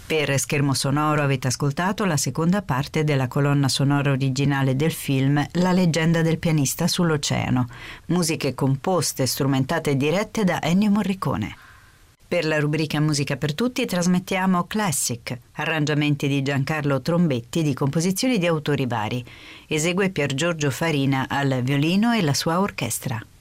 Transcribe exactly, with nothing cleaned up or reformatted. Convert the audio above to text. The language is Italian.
Per Schermo Sonoro avete ascoltato la seconda parte della colonna sonora originale del film La leggenda del pianista sull'oceano, musiche composte, strumentate e dirette da Ennio Morricone. Per la rubrica Musica per tutti trasmettiamo Classic, arrangiamenti di Giancarlo Trombetti di composizioni di autori vari. Esegue Piergiorgio Farina al violino e la sua orchestra.